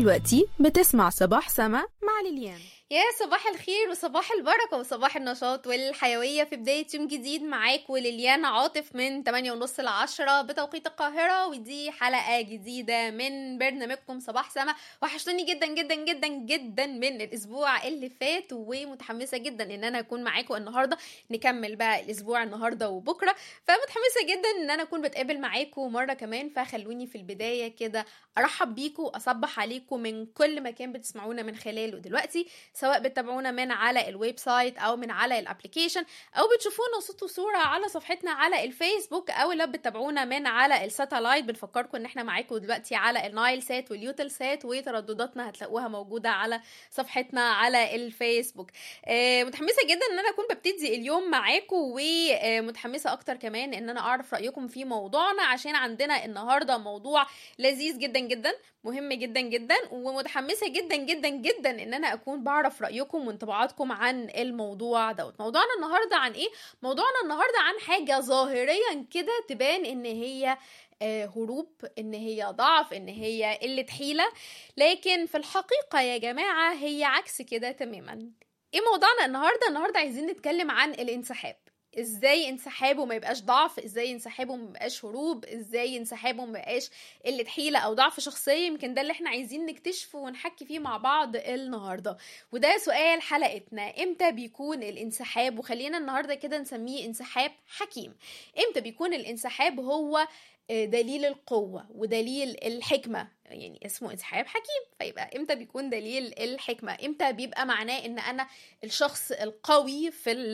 دلوقتي بتسمع صباح سما مع ليليان. يا صباح الخير وصباح البركة وصباح النشاط والحيوية في بداية يوم جديد معاك وليليان عاطف من 8:30 ل 10 بتوقيت القاهرة، ودي حلقة جديدة من برنامجكم صباح سما. وحشتوني جدا جدا جدا جدا من الأسبوع اللي فات، ومتحمسة جدا ان انا اكون معاكم النهاردة نكمل بقى الأسبوع النهاردة وبكرة. فمتحمسة جدا ان انا اكون بتقابل معاكم مرة كمان، فخلوني في البداية كده ارحب بيكم واصبح عليكم من كل مكان بتسمعونا من خلاله دلوقتي، سواء بتتابعونا من على الويب سايت او من على الابليكيشن، او بتشوفونا صوت وصوره على صفحتنا على الفيسبوك، او لو بتتابعونا من على الساتلايت. بنفكركم ان احنا معاكم دلوقتي على النايل سات واليوتل سات، وتردداتنا هتلاقوها موجوده على صفحتنا على الفيسبوك. متحمسه جدا ان انا اكون ببتدي اليوم معاكم، ومتحمسه اكتر كمان ان انا اعرف رايكم في موضوعنا، عشان عندنا النهارده موضوع لذيذ جدا جدا، مهم جدا جدا، ومتحمسه جدا جدا جدا ان انا اكون بعرف رايكم وانطباعاتكم عن الموضوع دوت. موضوعنا النهارده عن ايه؟ موضوعنا النهارده عن حاجه ظاهريا كده تبان ان هي هروب، ان هي ضعف، ان هي قله حيله، لكن في الحقيقه يا جماعه هي عكس كده تماما. ايه موضوعنا النهارده عايزين نتكلم عن الانسحاب. ازاي انسحابه ما يبقاش ضعف، ازاي انسحابه ما يبقاش هروب، ازاي انسحابه ما يبقاش قلة حيلة او ضعف شخصية. يمكن ده اللي احنا عايزين نكتشفه ونحكي فيه مع بعض النهاردة، وده سؤال حلقتنا: امتى بيكون الانسحاب؟ وخلينا النهاردة كده نسميه انسحاب حكيم. امتى بيكون الانسحاب هو دليل القوة ودليل الحكمة؟ يعني اسمه انسحاب حكيم، فيبقى امتى بيكون دليل الحكمة؟ امتى بيبقى معناه ان انا الشخص القوي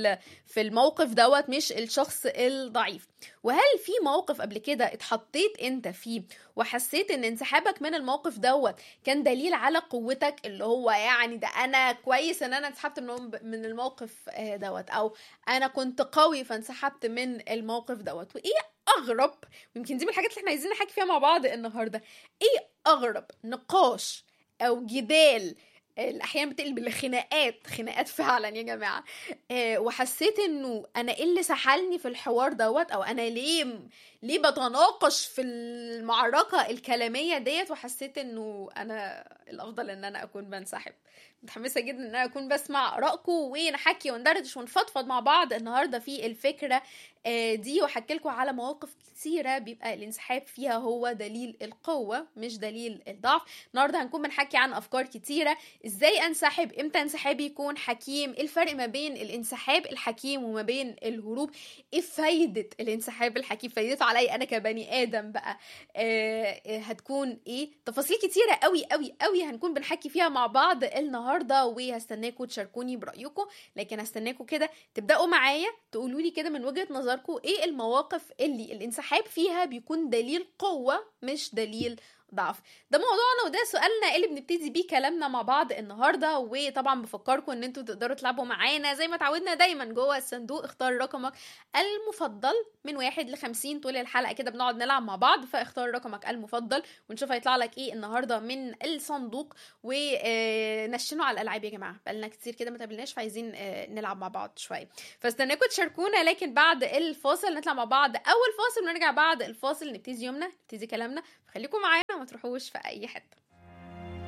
في الموقف دوت، مش الشخص الضعيف؟ وهل في موقف قبل كده اتحطيت انت فيه وحسيت ان انسحابك من الموقف دوت كان دليل على قوتك، اللي هو يعني ده انا كويس ان انا انسحبت من الموقف دوت، او انا كنت قوي فانسحبت من الموقف دوت؟ وايه اغرب، ويمكن دي من الحاجات اللي احنا عايزين نحكي فيها مع بعض النهارده، ايه اغرب نقاش او جدال احيانا بتقلب خناقات فعلا يا جماعه، وحسيت انه انا ايه اللي سحلني في الحوار دوت، او انا ليه بتناقش في المعركه الكلاميه ديت، وحسيت انه انا الافضل ان انا اكون بنسحب. متحمسه جدا ان انا اكون بسمع ارائكم ونحكي وندردش ونفضفض مع بعض النهارده في الفكره دي، وحكي لكم على مواقف كثيره بيبقى الانسحاب فيها هو دليل القوه مش دليل الضعف. النهارده هنكون بنحكي عن افكار كتيره: ازاي انسحب، امتى انسحابي يكون حكيم، ايه الفرق ما بين الانسحاب الحكيم وما بين الهروب، ايه فايده الانسحاب الحكيم، فايدته عليا انا كبني ادم بقى هتكون ايه. تفاصيل كتيره قوي قوي قوي هنكون بنحكي فيها مع بعض النهارده، وهستناكم تشاركوني برايكم، لكن هستناكم كده تبداوا معايا تقولوا لي كده من وجهه نظركم ايه المواقف اللي الانسحاب فيها بيكون دليل قوه مش دليل ضعف. ده موضوعنا وده سؤالنا اللي بنبتدي بيه كلامنا مع بعض النهارده. وطبعا بفكركم ان انتوا تقدروا تلعبوا معانا زي ما تعودنا دايما جوه الصندوق. اختار رقمك المفضل من 1 ل50 طول الحلقه كده بنقعد نلعب مع بعض، فاختار رقمك المفضل ونشوف هيطلع لك ايه النهارده من الصندوق، ونشنوا على الالعاب يا جماعه، بقالنا كتير كده ما تقابلناش، فعايزين نلعب مع بعض شويه، فاستناكم تشاركونا. لكن بعد الفاصل نطلع مع بعض اول فاصل ونرجع بعد الفاصل نبتدي يومنا نبتدي كلامنا، فخليكم معانا ما تروحوش في اي حته.